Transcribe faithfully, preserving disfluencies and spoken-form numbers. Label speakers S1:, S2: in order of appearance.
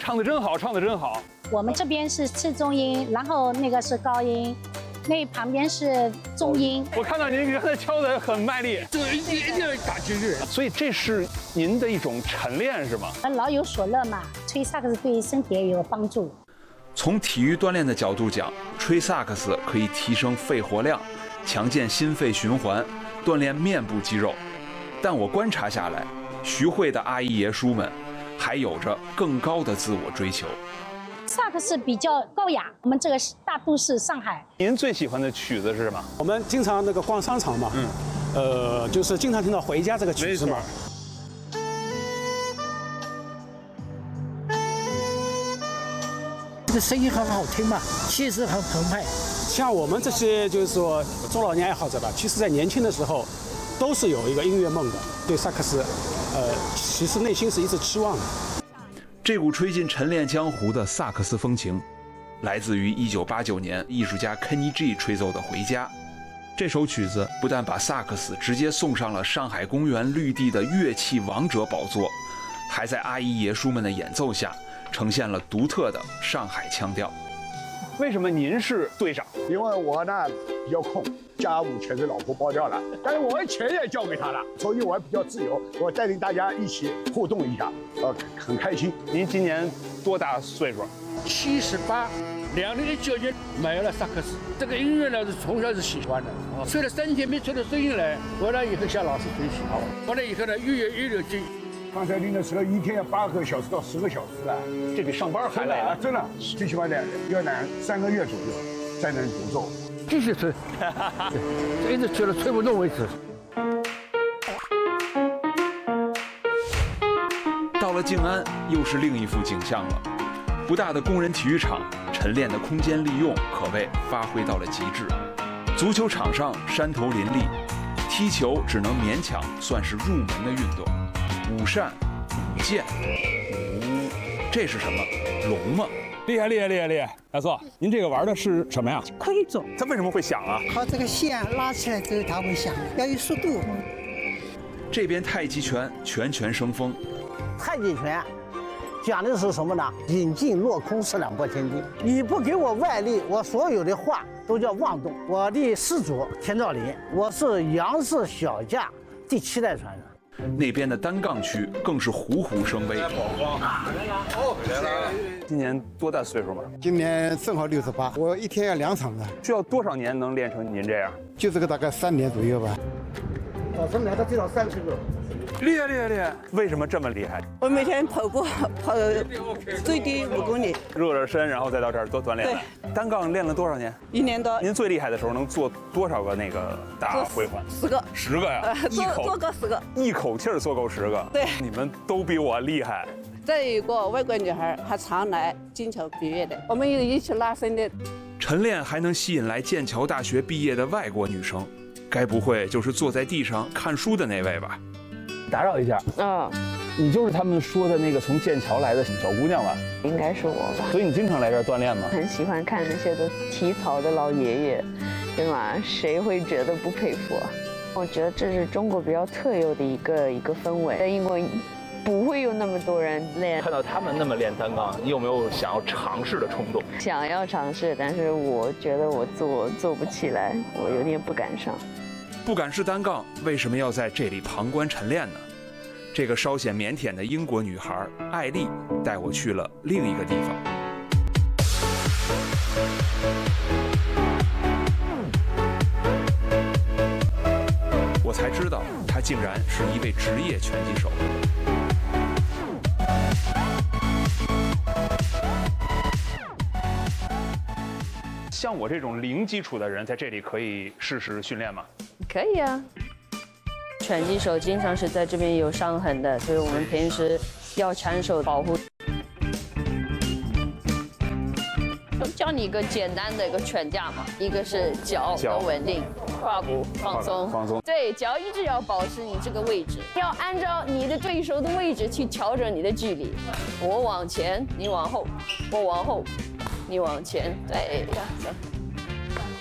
S1: 唱的真好，唱的真好。
S2: 我们这边是次中音，然后那个是高音，那旁边是中音。
S1: 我看到您刚才敲的很卖力，
S3: 这个一定一定要打进去。
S1: 所以这是您的一种晨练是吗？
S2: 老有所乐嘛，吹萨克斯对身体也有帮助。
S4: 从体育锻炼的角度讲，吹萨克斯可以提升肺活量，强健心肺循环，锻炼面部肌肉。但我观察下来，徐汇的阿姨爷叔们还有着更高的自我追求。
S2: 萨克斯比较高雅，我们这个大都市上海。
S1: 您最喜欢的曲子是什么？
S5: 我们经常那个逛商场嘛，嗯，呃，就是经常听到《回家》这个曲子嘛。
S6: 这个声音很好听嘛，气势很澎湃。
S5: 像我们这些就是说中老年爱好者吧，其实在年轻的时候，都是有一个音乐梦的，对萨克斯，呃，其实内心是一直期望的。
S4: 这股吹进晨练江湖的萨克斯风情，来自于一九八九年艺术家 Kenny G 吹奏的《回家》。这首曲子不但把萨克斯直接送上了上海公园绿地的乐器王者宝座，还在阿姨爷叔们的演奏下，呈现了独特的上海腔调。
S1: 为什么您是队长？
S7: 因为我呢比较空，家务全是老婆包掉了，但是我的钱也交给她了，所以我还比较自由。我带领大家一起互动一下，呃，很开心。
S1: 您今年多大岁数？
S3: 七十八，两零一九年买了萨克斯。这个音乐呢是从小是喜欢的，吹了三天没吹出声音来，回来以后向老师学习，回来以后呢越演越有劲。
S7: 刚才练的时候一天要八个小时到十个小时了，
S1: 这比上班还累
S7: 啊！真的，最起码两要两三个月左右才能独奏。
S3: 继续吹，对，一直吹到吹不动为止。
S4: 到了静安，又是另一幅景象了。不大的工人体育场，晨练的空间利用可谓发挥到了极致。足球场上山头林立，踢球只能勉强算是入门的运动。舞扇、舞剑、舞，这是什么？龙吗？
S1: 厉害厉害厉害厉害！大叔，您这个玩的是什么呀？
S8: 推走。
S1: 它为什么会响啊？
S8: 靠这个线拉起来之后它会响，要有速度。
S4: 这边太极拳拳拳生风。
S6: 太极拳讲的是什么呢？引劲落空是两拨千斤。你不给我外力，我所有的话都叫妄动。我的师祖田兆林，我是杨氏小架第七代传人。
S4: 那边的单杠区更是虎虎生威。
S1: 今年多大岁数嘛？
S9: 今年正好六十八，我一天要两场的。
S1: 需要多少年能练成您这样？
S9: 就这个大概三年左右吧。
S6: 早晨来的最少三十个。
S1: 厉害厉害厉害！为什么这么厉害？
S8: 我每天跑步跑最低五公里，
S1: 热热身，然后再到这儿多锻炼。对，单杠练了多少年？
S8: 一年多。
S1: 您最厉害的时候能做多少个那个大回环？
S8: 十个。
S1: 十个呀！
S8: 做做够十个。
S1: 一口气儿做够十个。
S8: 对，
S1: 你们都比我厉害。
S8: 再有一个外国女孩，还常来剑桥毕业的，我们有一起拉伸的。
S4: 晨练还能吸引来剑桥大学毕业的外国女生，该不会就是坐在地上看书的那位吧？
S1: 打扰一下，
S10: 嗯，
S1: 你就是他们说的那个从剑桥来的小姑娘吧？
S10: 应该是我吧。
S1: 所以你经常来这儿锻炼吗？
S10: 很喜欢看那些都体操的老爷爷，对吗？谁会觉得不佩服啊？我觉得这是中国比较特有的一个一个氛围，在英国不会有那么多人练。
S1: 看到他们那么练单杠，你有没有想要尝试的冲动？
S10: 想要尝试，但是我觉得我做做不起来，我有点不敢上。
S4: 不敢试单杠，为什么要在这里旁观晨练呢？这个稍显腼腆的英国女孩艾丽带我去了另一个地方。我才知道，她竟然是一位职业拳击手。
S1: 像我这种零基础的人，在这里可以试试训练吗？
S10: 可以啊。拳击手经常是在这边有伤痕的，所以我们平时要长手保护。教你一个简单的一个拳架嘛，一个是脚要稳定，胯骨放松，
S1: 放松。
S10: 对，脚一直要保持你这个位置，要按照你的对手的位置去调整你的距离。我往前，你往后；我往后，你往前。对，这样子。